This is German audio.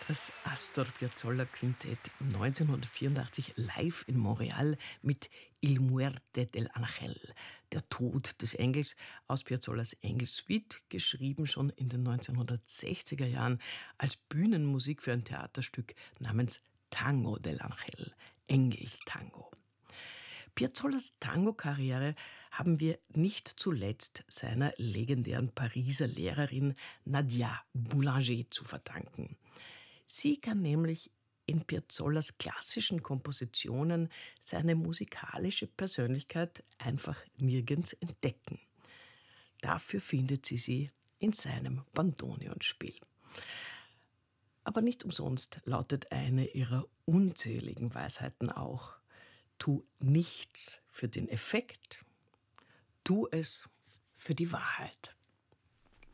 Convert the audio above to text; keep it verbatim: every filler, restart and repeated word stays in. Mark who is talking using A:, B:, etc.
A: Das Astor Piazzolla Quintett neunzehnhundertvierundachtzig live in Montreal mit Il Muerte del Ángel, der Tod des Engels, aus Piazzollas Engelsuite, geschrieben schon in den neunzehnhundertsechziger Jahren als Bühnenmusik für ein Theaterstück namens Tango del Ángel, Engelstango. Piazzollas Tango-Karriere haben wir nicht zuletzt seiner legendären Pariser Lehrerin Nadia Boulanger zu verdanken. Sie kann nämlich in Piazzollas klassischen Kompositionen seine musikalische Persönlichkeit einfach nirgends entdecken. Dafür findet sie sie in seinem Bandoneonspiel. Aber nicht umsonst lautet eine ihrer unzähligen Weisheiten auch: Tu nichts für den Effekt, tu es für die Wahrheit.